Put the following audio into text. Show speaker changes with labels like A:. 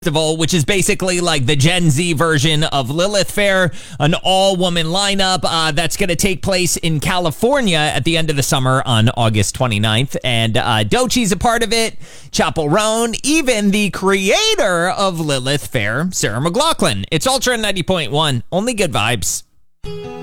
A: Festival, which is basically like the Gen Z version of Lilith Fair, an all-woman lineup that's going to take place in California at the end of the summer on August 29th. And Doechie's a part of it, Chappell Roan, even the creator of Lilith Fair, Sarah McLachlan. It's Ultra 90.1. Only good vibes.